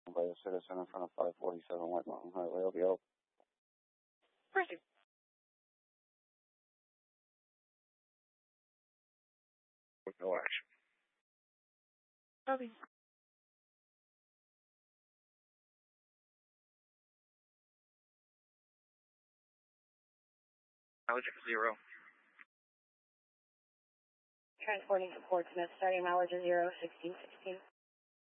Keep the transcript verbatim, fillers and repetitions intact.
By a citizen in front of five forty-seven White Mountain Highway. I'll be out. Perfect. With no action. Copy. Mileage zero. Transporting to Portsmouth, starting mileage of zero, sixteen sixteen.